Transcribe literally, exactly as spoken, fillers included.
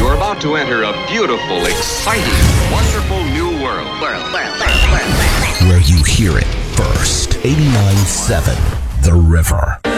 You are about to enter a beautiful, exciting, wonderful new world. World, world, world, world, world. Where you hear it first. eighty-nine point seven The River.